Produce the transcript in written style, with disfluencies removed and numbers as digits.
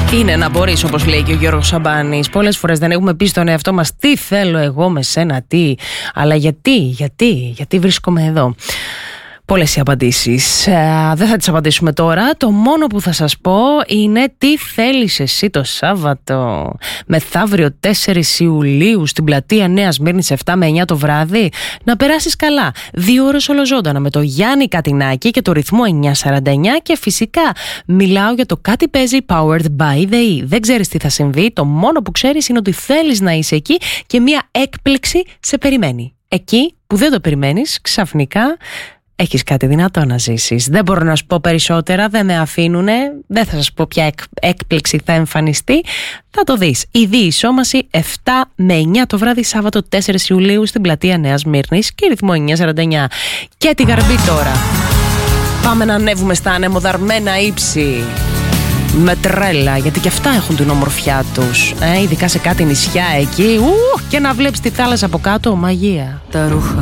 Είναι να μπορείς, όπως λέει και ο Γιώργος Σαμπάνης. Πολλές φορές δεν έχουμε πει στον εαυτό μας τι θέλω εγώ με σένα, τι. Αλλά γιατί βρίσκομαι εδώ. Πολλές οι απαντήσεις. Δεν θα τις απαντήσουμε τώρα. Το μόνο που θα σας πω είναι τι θέλεις εσύ το Σάββατο. Μεθαύριο 4 Ιουλίου στην πλατεία Νέας Σμύρνης 7 με 9 το βράδυ. Να περάσεις καλά. 2 ώρες ολοζώντανα με το Γιάννη Κατινάκη και το ρυθμό 949. Και φυσικά μιλάω για το Κάτι Παίζει Powered by the E. Δεν ξέρεις τι θα συμβεί. Το μόνο που ξέρεις είναι ότι θέλεις να είσαι εκεί και μια έκπληξη σε περιμένει. Εκεί που δεν το περιμένεις, ξαφνικά έχεις κάτι δυνατό να ζήσεις. Δεν μπορώ να σου πω περισσότερα, δεν με αφήνουνε. Δεν θα σας πω ποια έκπληξη θα εμφανιστεί. Θα το δεις. Η διεισόμαση 7 με 9 το βράδυ, Σάββατο 4 Ιουλίου στην πλατεία Νέας Σμύρνης και ρυθμό 949. Και τη γαρμπή τώρα. Πάμε να ανέβουμε στα ανεμοδαρμένα ύψη. Με τρέλα, γιατί και αυτά έχουν την ομορφιά τους. Ειδικά σε κάτι νησιά εκεί. Και να βλέπεις τη θάλασσα από κάτω, μαγεία. Τα ρούχα